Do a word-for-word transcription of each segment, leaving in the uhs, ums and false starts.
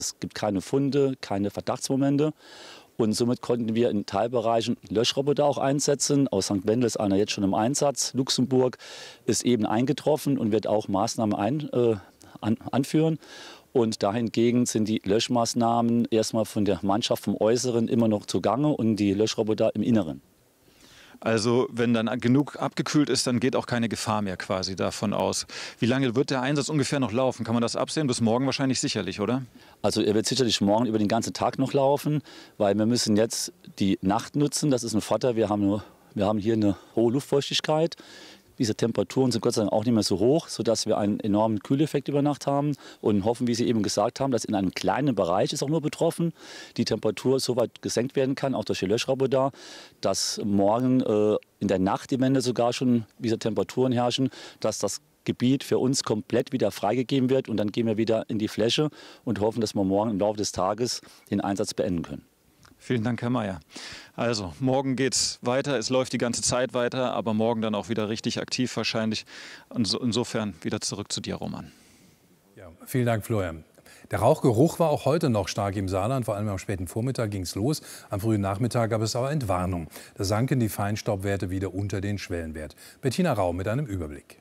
Es gibt keine Funde, keine Verdachtsmomente. Und somit konnten wir in Teilbereichen Löschroboter auch einsetzen. Aus Sankt Wendel ist einer jetzt schon im Einsatz. Luxemburg ist eben eingetroffen und wird auch Maßnahmen ein, äh, an, anführen. Und dahingegen sind die Löschmaßnahmen erstmal von der Mannschaft vom Äußeren immer noch zugange und die Löschroboter im Inneren. Also wenn dann genug abgekühlt ist, dann geht auch keine Gefahr mehr quasi davon aus. Wie lange wird der Einsatz ungefähr noch laufen? Kann man das absehen? Bis morgen wahrscheinlich sicherlich, oder? Also er wird sicherlich morgen über den ganzen Tag noch laufen, weil wir müssen jetzt die Nacht nutzen. Das ist ein Vorteil. Wir haben, nur, wir haben hier eine hohe Luftfeuchtigkeit. Diese Temperaturen sind Gott sei Dank auch nicht mehr so hoch, sodass wir einen enormen Kühleffekt über Nacht haben und hoffen, wie Sie eben gesagt haben, dass in einem kleinen Bereich ist auch nur betroffen, die Temperatur so weit gesenkt werden kann, auch durch die Löschroboter, dass morgen äh, in der Nacht im Ende sogar schon diese Temperaturen herrschen, dass das Gebiet für uns komplett wieder freigegeben wird und dann gehen wir wieder in die Fläche und hoffen, dass wir morgen im Laufe des Tages den Einsatz beenden können. Vielen Dank, Herr Mayer. Also, morgen geht es weiter. Es läuft die ganze Zeit weiter, aber morgen dann auch wieder richtig aktiv wahrscheinlich. Und so, insofern wieder zurück zu dir, Roman. Ja, vielen Dank, Florian. Der Rauchgeruch war auch heute noch stark im Saarland. Vor allem am späten Vormittag ging es los. Am frühen Nachmittag gab es aber Entwarnung. Da sanken die Feinstaubwerte wieder unter den Schwellenwert. Bettina Rau mit einem Überblick.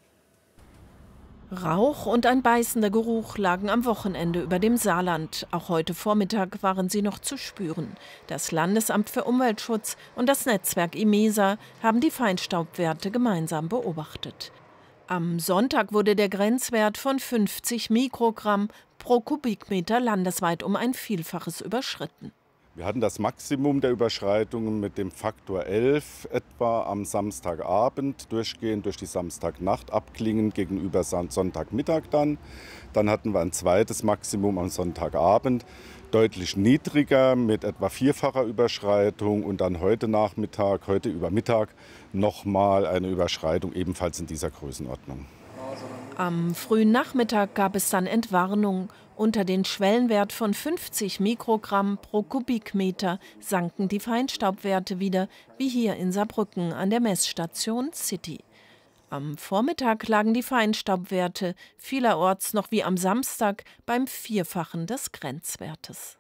Rauch und ein beißender Geruch lagen am Wochenende über dem Saarland. Auch heute Vormittag waren sie noch zu spüren. Das Landesamt für Umweltschutz und das Netzwerk IMESA haben die Feinstaubwerte gemeinsam beobachtet. Am Sonntag wurde der Grenzwert von fünfzig Mikrogramm pro Kubikmeter landesweit um ein Vielfaches überschritten. Wir hatten das Maximum der Überschreitungen mit dem Faktor elf etwa am Samstagabend, durchgehend durch die Samstagnacht, abklingend gegenüber Sonntagmittag dann. Dann hatten wir ein zweites Maximum am Sonntagabend, deutlich niedriger mit etwa vierfacher Überschreitung und dann heute Nachmittag, heute über Mittag nochmal eine Überschreitung ebenfalls in dieser Größenordnung. Am frühen Nachmittag gab es dann Entwarnung. Unter den Schwellenwert von fünfzig Mikrogramm pro Kubikmeter sanken die Feinstaubwerte wieder, wie hier in Saarbrücken an der Messstation City. Am Vormittag lagen die Feinstaubwerte vielerorts noch wie am Samstag beim Vierfachen des Grenzwertes.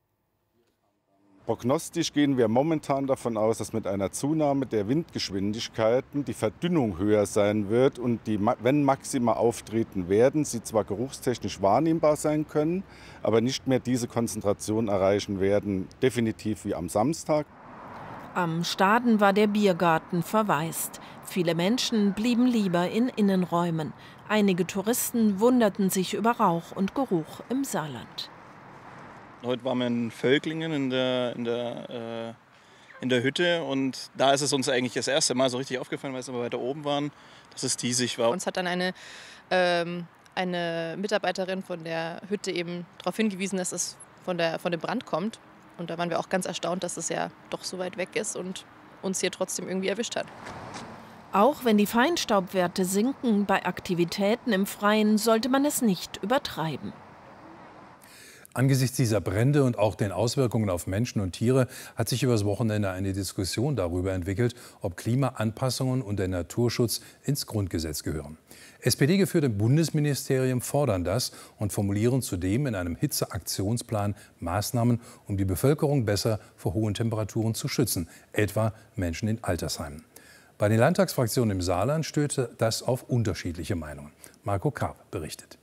Prognostisch gehen wir momentan davon aus, dass mit einer Zunahme der Windgeschwindigkeiten die Verdünnung höher sein wird und die, wenn Maxima auftreten werden, sie zwar geruchstechnisch wahrnehmbar sein können, aber nicht mehr diese Konzentration erreichen werden, definitiv wie am Samstag. Am Staden war der Biergarten verwaist. Viele Menschen blieben lieber in Innenräumen. Einige Touristen wunderten sich über Rauch und Geruch im Saarland. Heute waren wir in Völklingen in der, in, der, äh, in der Hütte und da ist es uns eigentlich das erste Mal so richtig aufgefallen, weil wir weiter oben waren, dass es diesig war. Uns hat dann eine, ähm, eine Mitarbeiterin von der Hütte eben darauf hingewiesen, dass es von, der, von dem Brand kommt. Und da waren wir auch ganz erstaunt, dass es ja doch so weit weg ist und uns hier trotzdem irgendwie erwischt hat. Auch wenn die Feinstaubwerte sinken, bei Aktivitäten im Freien sollte man es nicht übertreiben. Angesichts dieser Brände und auch den Auswirkungen auf Menschen und Tiere hat sich übers Wochenende eine Diskussion darüber entwickelt, ob Klimaanpassungen und der Naturschutz ins Grundgesetz gehören. S P D-geführte Bundesministerien fordern das und formulieren zudem in einem Hitzeaktionsplan Maßnahmen, um die Bevölkerung besser vor hohen Temperaturen zu schützen, etwa Menschen in Altersheimen. Bei den Landtagsfraktionen im Saarland stößte das auf unterschiedliche Meinungen. Marco Karp berichtet.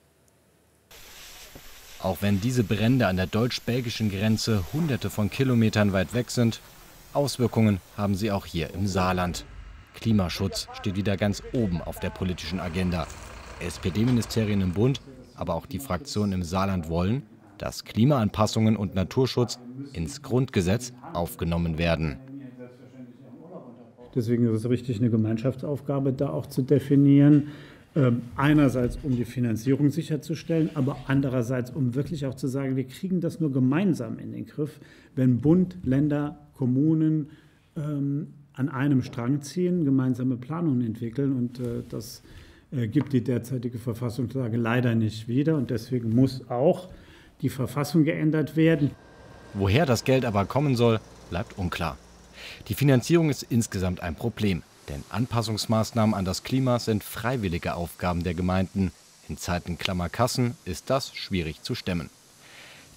Auch wenn diese Brände an der deutsch-belgischen Grenze hunderte von Kilometern weit weg sind, Auswirkungen haben sie auch hier im Saarland. Klimaschutz steht wieder ganz oben auf der politischen Agenda. S P D-Ministerien im Bund, aber auch die Fraktionen im Saarland wollen, dass Klimaanpassungen und Naturschutz ins Grundgesetz aufgenommen werden. Deswegen ist es richtig, eine Gemeinschaftsaufgabe da auch zu definieren. Einerseits, um die Finanzierung sicherzustellen, aber andererseits, um wirklich auch zu sagen, wir kriegen das nur gemeinsam in den Griff, wenn Bund, Länder, Kommunen ähm, an einem Strang ziehen, gemeinsame Planungen entwickeln. Und äh, das äh, gibt die derzeitige Verfassungslage leider nicht wieder. Und deswegen muss auch die Verfassung geändert werden. Woher das Geld aber kommen soll, bleibt unklar. Die Finanzierung ist insgesamt ein Problem. Denn Anpassungsmaßnahmen an das Klima sind freiwillige Aufgaben der Gemeinden. In Zeiten klammer Kassen ist das schwierig zu stemmen.